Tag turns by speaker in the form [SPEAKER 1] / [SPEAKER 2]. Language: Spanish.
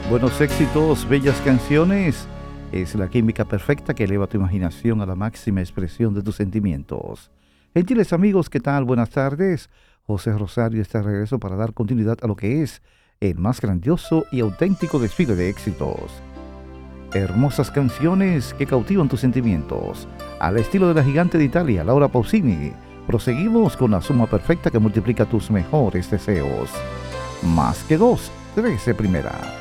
[SPEAKER 1] Buenos éxitos, bellas canciones. Es la química perfecta que eleva tu imaginación a la máxima expresión de tus sentimientos. Gentiles amigos, ¿qué tal? Buenas tardes. José Rosario está de regreso para dar continuidad a lo que es el más grandioso y auténtico desfile de éxitos. Hermosas canciones que cautivan tus sentimientos. Al estilo de la gigante de Italia, Laura Pausini, proseguimos con la suma perfecta que multiplica tus mejores deseos. Más que dos, 13 primera.